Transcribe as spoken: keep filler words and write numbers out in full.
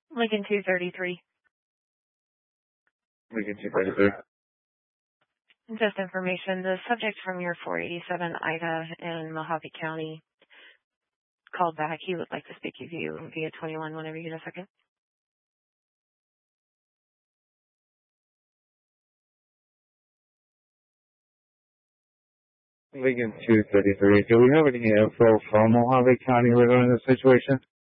Lincoln two thirty-three. Lincoln two thirty-three. Just information, the subject from your four eighty-seven Ida in Mojave County called back. He would like to speak with you via twenty-one whenever you get a second. Lincoln two thirty-three. Do we have any info from Mojave County regarding the situation?